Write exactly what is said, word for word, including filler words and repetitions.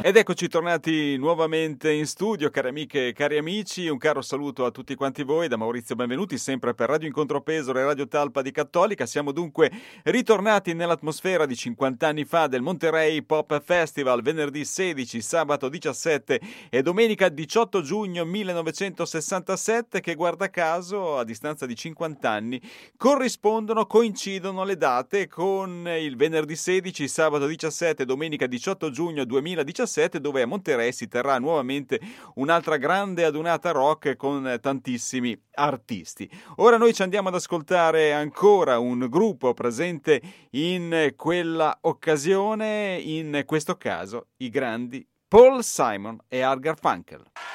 Ed eccoci tornati nuovamente in studio, cari amiche e cari amici. Un caro saluto a tutti quanti voi da Maurizio Benvenuti, sempre per Radio Incontro Pesaro e Radio Talpa di Cattolica. Siamo dunque ritornati nell'atmosfera di cinquanta anni fa del Monterey Pop Festival, venerdì sedici, sabato diciassette e domenica diciotto giugno millenovecentosessantasette, che guarda caso a distanza di cinquanta anni corrispondono, coincidono le date con il venerdì sedici, sabato diciassette e domenica diciotto giugno duemiladiciassette, dove a Monterey si terrà nuovamente un'altra grande adunata rock con tantissimi artisti. Ora noi ci andiamo ad ascoltare ancora un gruppo presente in quella occasione, in questo caso i grandi Paul Simon e Art Garfunkel.